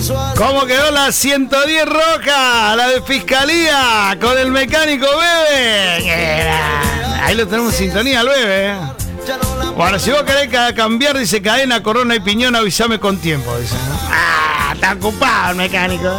¿Cómo quedó la 110 roja? La de Fiscalía con el mecánico Bebe. Ahí lo tenemos en sintonía al Bebe. Bueno, si vos querés cambiar, dice cadena, corona y piñón, avísame con tiempo. Dice. Está ocupado el mecánico.